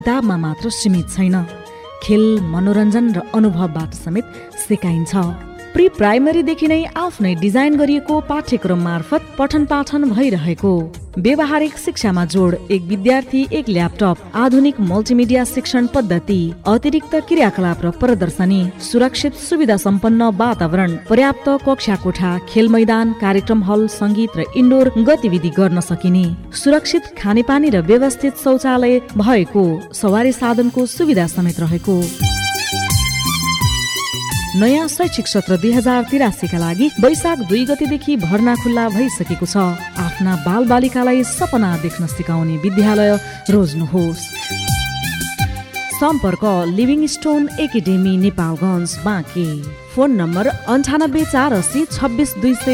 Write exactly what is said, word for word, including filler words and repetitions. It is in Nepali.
किताबमा मात्र सीमित छैन, खेल, मनोरञ्जन र अनुभवबाट समेत सिकाइन्छ। प्री प्राइमेरीदेखि नै आफ्नै डिजाइन गरिएको पाठ्यक्रम मार्फत पठन पाठन भइरहेको व्यवहारिक शिक्षामा जोड, एक विद्यार्थी एक ल्यापटप, आधुनिक मल्टिमिडिया शिक्षण पद्धति, अतिरिक्त क्रियाकलाप र प्रदर्शनी, सुरक्षित सुविधा सम्पन्न वातावरण, पर्याप्त कक्षा कोठा, खेल मैदान, कार्यक्रम हल, सङ्गीत र इन्डोर गतिविधि गर्न सकिने, सुरक्षित खानेपानी र व्यवस्थित शौचालय भएको, सवारी साधनको सुविधा समेत रहेको। नयाँ शैक्षिक सत्र दुई हजार तिरासीका लागि वैशाख दुई गतेदेखि भर्ना खुल्ला भइसकेको छ। आफ्ना बाल बालिकालाई सपना देख्न सिकाउने विद्यालय रोज्नुहोस्। सम्पर्क living stone academy Nepalgunj, Banke. Phone number अन्ठानब्बे चार असी छब्बिस दुई सय